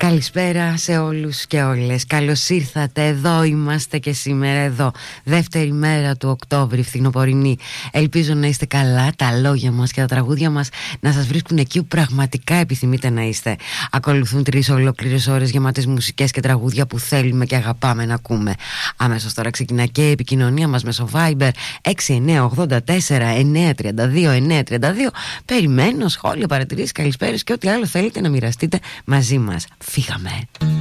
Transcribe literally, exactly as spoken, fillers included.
Καλησπέρα σε όλους και όλες. Καλώς ήρθατε, εδώ είμαστε και σήμερα εδώ. Δεύτερη μέρα του Οκτώβρη, φθινοπορεινή. Ελπίζω να είστε καλά, τα λόγια μας και τα τραγούδια μας να σας βρίσκουν εκεί που πραγματικά επιθυμείτε να είστε. Ακολουθούν τρεις ολόκληρες ώρες γεμάτες μουσικές και τραγούδια που θέλουμε και αγαπάμε να ακούμε. Αμέσως τώρα ξεκινά και η επικοινωνία μας μέσω Viber έξι εννιά ογδόντα τέσσερα εννιά τριάντα δύο εννιά τριάντα δύο. Περιμένω σχόλια, παρατηρήσεις, καλησπέρες και ό,τι άλλο θέλετε να μοιραστείτε μαζί μας. Φύγαμε.